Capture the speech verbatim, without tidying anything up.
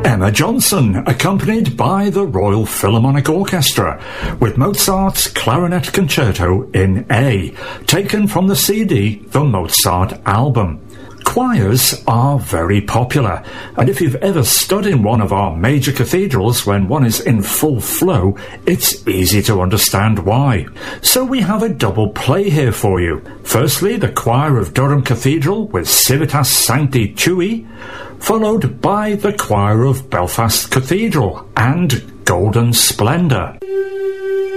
Emma Johnson, accompanied by the Royal Philharmonic Orchestra, with Mozart's Clarinet Concerto in A, taken from the C D The Mozart Album. Choirs are very popular, and if you've ever stood in one of our major cathedrals when one is in full flow, it's easy to understand why. So we have a double play here for you. Firstly, the choir of Durham Cathedral with Civitas Sancti Tuae, followed by the choir of Belfast Cathedral and Golden Splendour.